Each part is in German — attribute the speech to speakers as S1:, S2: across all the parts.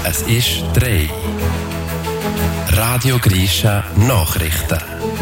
S1: Es ist 3. Radio Grisha Nachrichten.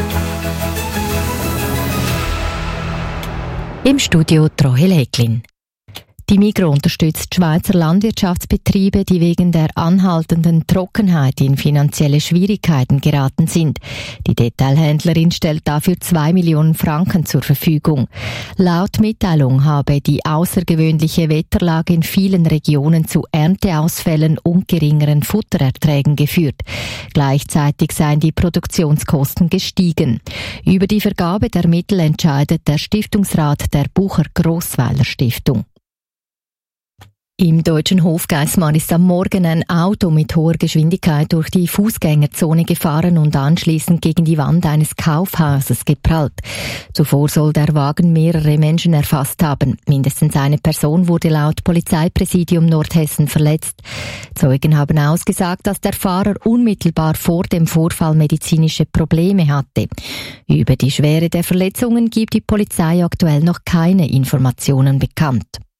S2: Im Studio Trohel Häglin. Die Migros unterstützt die Schweizer Landwirtschaftsbetriebe, die wegen der anhaltenden Trockenheit in finanzielle Schwierigkeiten geraten sind. Die Detailhändlerin stellt dafür 2 Millionen Franken zur Verfügung. Laut Mitteilung habe die außergewöhnliche Wetterlage in vielen Regionen zu Ernteausfällen und geringeren Futtererträgen geführt. Gleichzeitig seien die Produktionskosten gestiegen. Über die Vergabe der Mittel entscheidet der Stiftungsrat der Bucher-Grossweiler Stiftung. Im deutschen Hofgeismar ist am Morgen ein Auto mit hoher Geschwindigkeit durch die Fußgängerzone gefahren und anschließend gegen die Wand eines Kaufhauses geprallt. Zuvor soll der Wagen mehrere Menschen erfasst haben. Mindestens eine Person wurde laut Polizeipräsidium Nordhessen verletzt. Zeugen haben ausgesagt, dass der Fahrer unmittelbar vor dem Vorfall medizinische Probleme hatte. Über die Schwere der Verletzungen gibt die Polizei aktuell noch keine Informationen bekannt.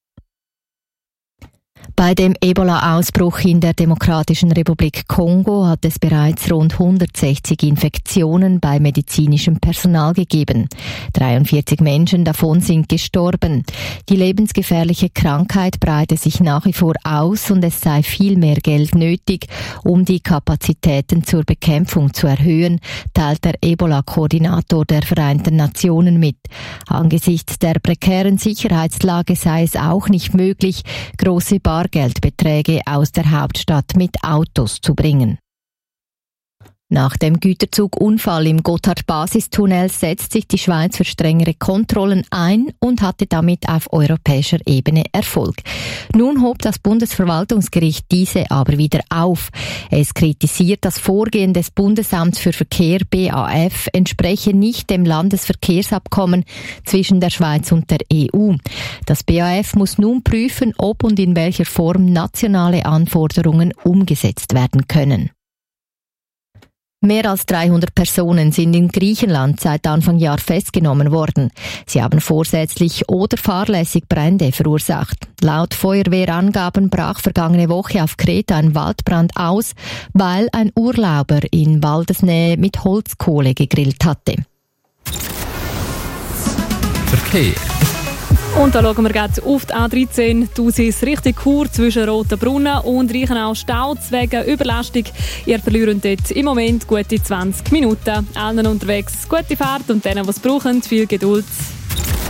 S2: Bei dem Ebola-Ausbruch in der Demokratischen Republik Kongo hat es bereits rund 160 Infektionen bei medizinischem Personal gegeben. 43 Menschen davon sind gestorben. Die lebensgefährliche Krankheit breite sich nach wie vor aus und es sei viel mehr Geld nötig, um die Kapazitäten zur Bekämpfung zu erhöhen, teilt der Ebola-Koordinator der Vereinten Nationen mit. Angesichts der prekären Sicherheitslage sei es auch nicht möglich, große Bargeldbeträge aus der Hauptstadt mit Autos zu bringen. Nach dem Güterzugunfall im Gotthard-Basistunnel setzt sich die Schweiz für strengere Kontrollen ein und hatte damit auf europäischer Ebene Erfolg. Nun hob das Bundesverwaltungsgericht diese aber wieder auf. Es kritisiert, das Vorgehen des Bundesamts für Verkehr BAF entspreche nicht dem Landesverkehrsabkommen zwischen der Schweiz und der EU. Das BAF muss nun prüfen, ob und in welcher Form nationale Anforderungen umgesetzt werden können. Mehr als 300 Personen sind in Griechenland seit Anfang Jahr festgenommen worden. Sie haben vorsätzlich oder fahrlässig Brände verursacht. Laut Feuerwehrangaben brach vergangene Woche auf Kreta ein Waldbrand aus, weil ein Urlauber in Waldesnähe mit Holzkohle gegrillt hatte.
S1: Verkehr.
S3: Und da schauen wir jetzt auf die A13. Du siehst richtig Chur zwischen Rotenbrunnen und Reichenau-Stau wegen Überlastung. Ihr verliert dort im Moment gute 20 Minuten. Allen unterwegs gute Fahrt und denen, die es brauchen, viel Geduld.